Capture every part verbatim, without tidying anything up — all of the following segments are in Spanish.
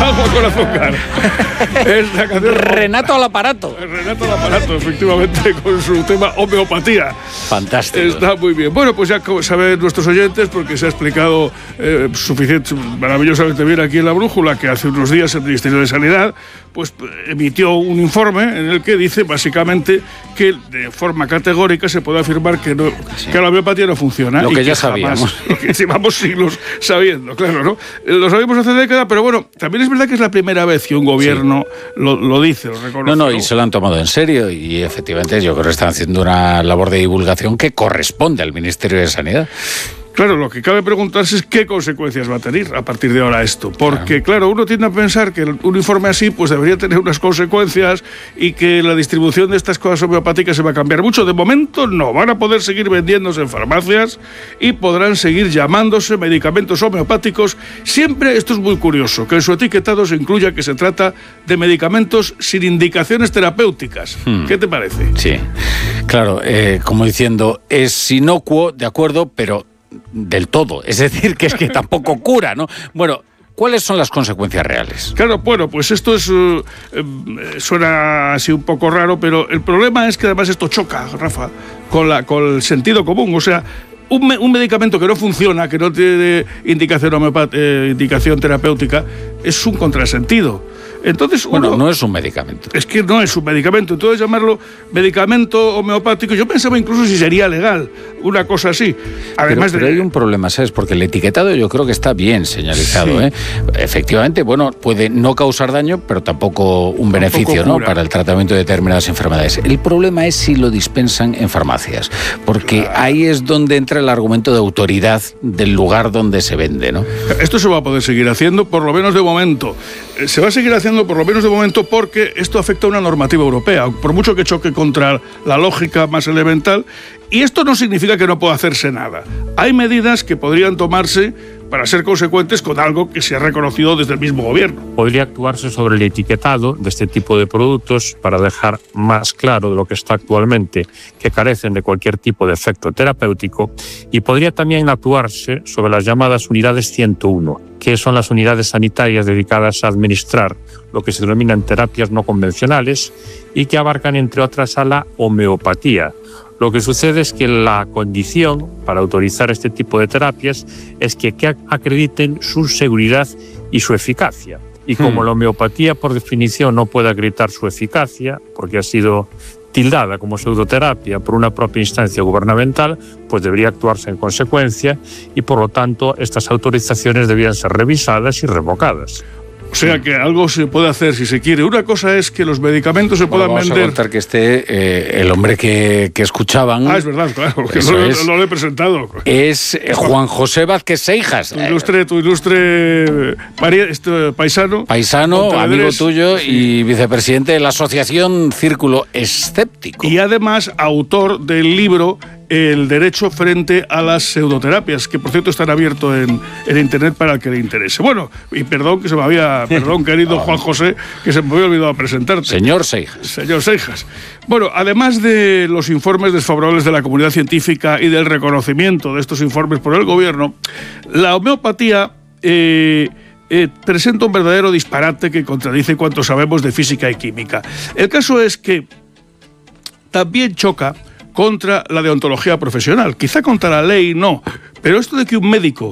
agua con azúcar. Es la canción Renato al aparato. Renato al aparato, efectivamente, con su tema homeopatía. Fantástico. Está muy bien. Bueno, pues ya saben nuestros oyentes, porque se ha explicado eh, suficiente, maravillosamente bien aquí en La Brújula, que hace unos días el Ministerio de Sanidad pues emitió un informe en el que dice básicamente que de forma categórica se puede afirmar que, no, sí. que la homeopatía no funciona. Lo que, y que ya jamás, sabíamos. Lo que llevamos siglos sabiendo, claro, ¿no? Lo sabíamos hace décadas, pero bueno, también es verdad que es la primera vez que un gobierno sí. lo, lo dice, lo reconoce. No, no, y se lo han tomado en serio y efectivamente yo creo que están haciendo una labor de divulgación que corresponde al Ministerio de Sanidad. Claro, lo que cabe preguntarse es qué consecuencias va a tener a partir de ahora esto. Porque, claro, claro uno tiende a pensar que un informe así pues debería tener unas consecuencias y que la distribución de estas cosas homeopáticas se va a cambiar mucho. De momento no, van a poder seguir vendiéndose en farmacias y podrán seguir llamándose medicamentos homeopáticos. Siempre, esto es muy curioso, que en su etiquetado se incluya que se trata de medicamentos sin indicaciones terapéuticas. Hmm. ¿Qué te parece? Sí, claro, eh, como diciendo, es inocuo, de acuerdo, pero del todo, es decir, que es que tampoco cura, ¿no? Bueno, ¿cuáles son las consecuencias reales? Claro, bueno, pues esto es uh, eh, suena así un poco raro, pero el problema es que además esto choca, Rafa, con, la, con el sentido común, o sea, un, me, un medicamento que no funciona, que no tiene indicación, homeopat- eh, indicación terapéutica, es un contrasentido. Entonces, bueno, uno, no es un medicamento. Es que no es un medicamento. Entonces, llamarlo medicamento homeopático, yo pensaba incluso si sería legal, una cosa así. Además pero, de... pero hay un problema, ¿sabes? Porque el etiquetado yo creo que está bien señalizado, sí. ¿eh? Efectivamente, bueno, puede no causar daño, pero tampoco un beneficio, tampoco ¿no? Para el tratamiento de determinadas enfermedades. El problema es si lo dispensan en farmacias, porque claro. ahí es donde entra el argumento de autoridad del lugar donde se vende, ¿no? Esto se va a poder seguir haciendo, por lo menos de momento. Se va a seguir haciendo por lo menos de momento porque esto afecta a una normativa europea, por mucho que choque contra la lógica más elemental, y esto no significa que no pueda hacerse nada. Hay medidas que podrían tomarse para ser consecuentes con algo que se ha reconocido desde el mismo gobierno. Podría actuarse sobre el etiquetado de este tipo de productos para dejar más claro de lo que está actualmente, que carecen de cualquier tipo de efecto terapéutico, y podría también actuarse sobre las llamadas unidades ciento uno, que son las unidades sanitarias dedicadas a administrar lo que se denominan terapias no convencionales y que abarcan, entre otras, a la homeopatía. Lo que sucede es que la condición para autorizar este tipo de terapias es que, que acrediten su seguridad y su eficacia. Y como hmm. la homeopatía, por definición, no puede acreditar su eficacia, porque ha sido tildada como pseudoterapia por una propia instancia gubernamental, pues debería actuarse en consecuencia y, por lo tanto, estas autorizaciones debían ser revisadas y revocadas. O sea que algo se puede hacer si se quiere. Una cosa es que los medicamentos se bueno, puedan vamos vender. Vamos a contar que esté eh, el hombre que, que escuchaban. Ah, es verdad, claro, que no, es, no lo he presentado. Es eh, Juan José Vázquez Seijas. Tu ilustre, tu ilustre este, paisano. Paisano, amigo tuyo y vicepresidente de la Asociación Círculo Escéptico. Y además autor del libro El derecho frente a las pseudoterapias, que por cierto están abiertos en, en internet para el que le interese. Bueno, y perdón que se me había, perdón querido no. Juan José, que se me había olvidado presentarte. Señor Seijas. Señor Seijas. Bueno, además de los informes desfavorables de la comunidad científica y del reconocimiento de estos informes por el gobierno, la homeopatía eh, eh, presenta un verdadero disparate que contradice cuanto sabemos de física y química. El caso es que también choca contra la deontología profesional. Quizá contra la ley no, pero esto de que un médico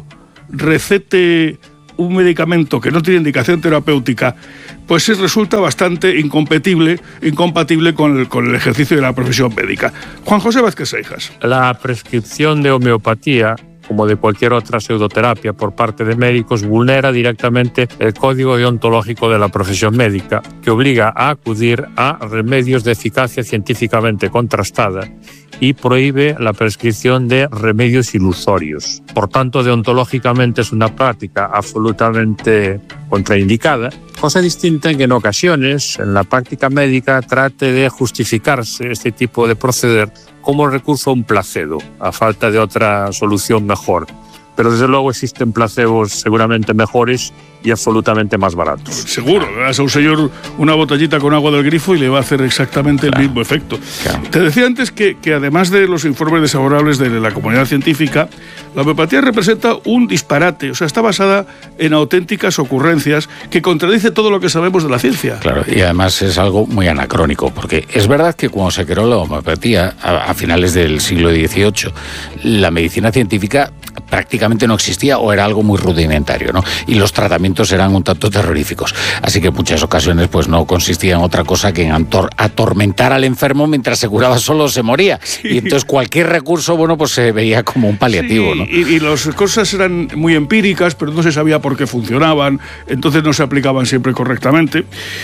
recete un medicamento que no tiene indicación terapéutica, pues sí resulta bastante incompatible, incompatible con el, con el ejercicio de la profesión médica. Juan José Vázquez Seijas. La prescripción de homeopatía, como de cualquier otra pseudoterapia por parte de médicos, vulnera directamente el código deontológico de la profesión médica, que obliga a acudir a remedios de eficacia científicamente contrastada y prohíbe la prescripción de remedios ilusorios. Por tanto, deontológicamente es una práctica absolutamente contraindicada, cosa distinta en que en ocasiones, en la práctica médica, trate de justificarse este tipo de proceder como recurso a un placebo, a falta de otra solución mejor. pero desde luego existen placebos seguramente mejores y absolutamente más baratos. Seguro, le das a un señor una botellita con agua del grifo y le va a hacer exactamente claro. el mismo efecto. Claro. Te decía antes que, que además de los informes desfavorables de la comunidad científica, la homeopatía representa un disparate, o sea, está basada en auténticas ocurrencias que contradice todo lo que sabemos de la ciencia. Claro, y además es algo muy anacrónico, porque es verdad que cuando se creó la homeopatía, a, a finales del siglo dieciocho, la medicina científica prácticamente no existía o era algo muy rudimentario, ¿no? Y los tratamientos eran un tanto terroríficos. Así que en muchas ocasiones pues no consistía en otra cosa que en ator- atormentar al enfermo mientras se curaba solo se moría. Sí. Y entonces cualquier recurso, bueno, pues se veía como un paliativo, sí, ¿no? Y, y las cosas eran muy empíricas, pero no se sabía por qué funcionaban, entonces no se aplicaban siempre correctamente.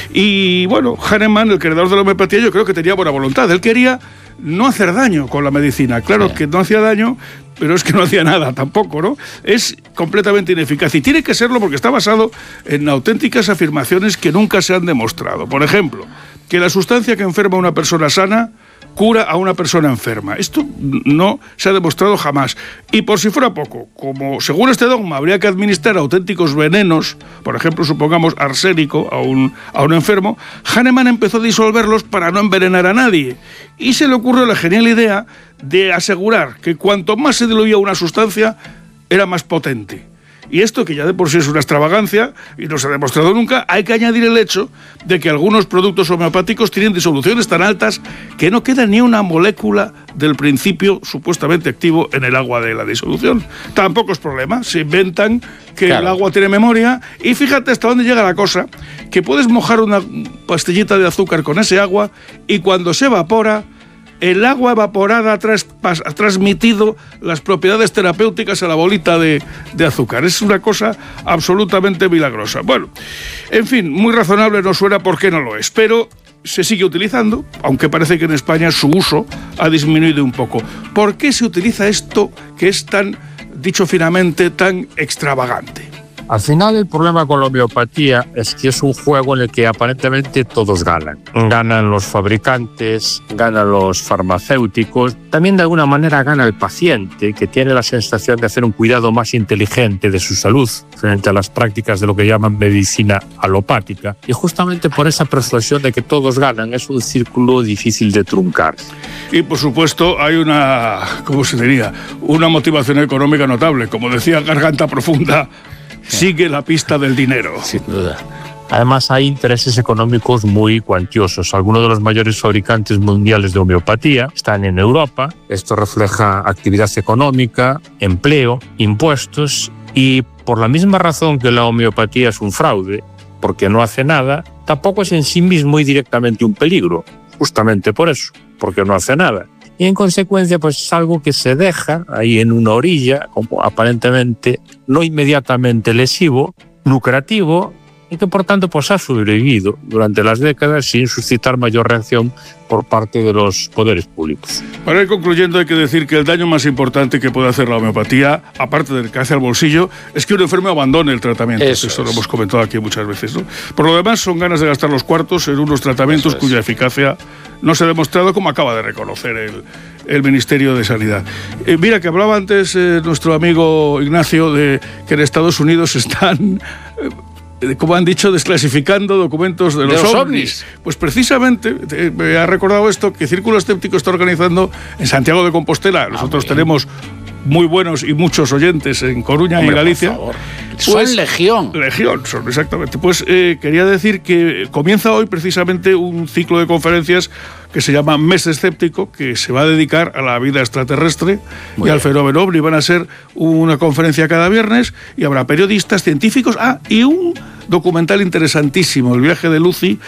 Y bueno, Hahnemann, el creador de la homeopatía, yo creo que tenía buena voluntad. Él quería no hacer daño con la medicina. Claro sí. que no hacía daño, pero es que no hacía nada tampoco, ¿no? Es completamente ineficaz y tiene que serlo porque está basado en auténticas afirmaciones que nunca se han demostrado. Por ejemplo, que la sustancia que enferma a una persona sana cura a una persona enferma. Esto no se ha demostrado jamás. Y por si fuera poco, como según este dogma habría que administrar auténticos venenos, por ejemplo, supongamos arsénico a un, a un enfermo, Hahnemann empezó a disolverlos para no envenenar a nadie. Y se le ocurrió la genial idea de asegurar que cuanto más se diluía una sustancia, era más potente. Y esto, que ya de por sí es una extravagancia y no se ha demostrado nunca, hay que añadir el hecho de que algunos productos homeopáticos tienen disoluciones tan altas que no queda ni una molécula del principio supuestamente activo en el agua de la disolución. Tampoco es problema, se inventan que claro. el agua tiene memoria y fíjate hasta dónde llega la cosa, que puedes mojar una pastillita de azúcar con ese agua y cuando se evapora, el agua evaporada ha, tras, ha transmitido las propiedades terapéuticas a la bolita de, de azúcar. Es una cosa absolutamente milagrosa. Bueno, en fin, muy razonable no suena, porque no lo es, pero se sigue utilizando, aunque parece que en España su uso ha disminuido un poco. ¿Por qué se utiliza esto que es tan, dicho finamente, tan extravagante? Al final, el problema con la homeopatía es que es un juego en el que aparentemente todos ganan. Ganan los fabricantes, ganan los farmacéuticos, también de alguna manera gana el paciente, que tiene la sensación de hacer un cuidado más inteligente de su salud frente a las prácticas de lo que llaman medicina alopática. Y justamente por esa persuasión de que todos ganan, es un círculo difícil de truncar. Y por supuesto hay una, ¿cómo se diría? Una motivación económica notable. Como decía Garganta Profunda, sigue la pista del dinero. Sin duda. Además, hay intereses económicos muy cuantiosos. Algunos de los mayores fabricantes mundiales de homeopatía están en Europa. Esto refleja actividad económica, empleo, impuestos y, por la misma razón que la homeopatía es un fraude, porque no hace nada, tampoco es en sí mismo y directamente un peligro. Justamente por eso, porque no hace nada. Y en consecuencia, pues es algo que se deja ahí en una orilla, como aparentemente no inmediatamente lesivo, lucrativo, y que por tanto pues ha sobrevivido durante las décadas sin suscitar mayor reacción por parte de los poderes públicos. Para ir concluyendo, hay que decir que el daño más importante que puede hacer la homeopatía, aparte del que hace al bolsillo, es que un enfermo abandone el tratamiento. Eso, Eso lo hemos comentado aquí muchas veces, ¿no? Por lo demás, son ganas de gastar los cuartos en unos tratamientos cuya eficacia no se ha demostrado, como acaba de reconocer el, el Ministerio de Sanidad. Eh, mira, que hablaba antes eh, nuestro amigo Ignacio de que en Estados Unidos están... Eh, como han dicho, desclasificando documentos de los, de los ovnis. ovnis. Pues precisamente, eh, me ha recordado esto, que Círculo Escéptico está organizando en Santiago de Compostela. Nosotros ah, tenemos muy buenos y muchos oyentes en Coruña. Hombre, y Galicia. Pues, son legión. Legión, son, exactamente. Pues eh, quería decir que comienza hoy precisamente un ciclo de conferencias que se llama Mes Escéptico, que se va a dedicar a la vida extraterrestre Muy y bien. al fenómeno ovni. Van a ser una conferencia cada viernes y habrá periodistas, científicos, ah, y un documental interesantísimo, El viaje de Lucy,